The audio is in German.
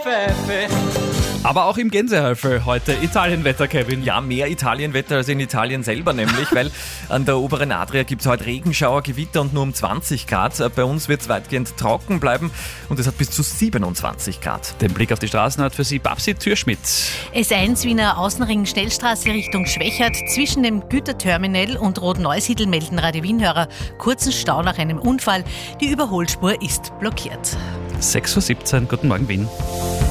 Aber auch im Gänsehäufel heute Italienwetter, Kevin. Ja, mehr Italienwetter als in Italien selber nämlich, weil an der oberen Adria gibt es heute Regenschauer, Gewitter und nur um 20 Grad. Bei uns wird es weitgehend trocken bleiben und es hat bis zu 27 Grad. Den Blick auf die Straßen hat für Sie Babsi Türschmidt. S1 Wiener Außenring Schnellstraße Richtung Schwächert. Zwischen dem Güterterminal und Rot-Neusiedl melden Radio Wien-Hörer kurzen Stau nach einem Unfall. Die Überholspur ist blockiert. 6:17 Uhr, guten Morgen Wien.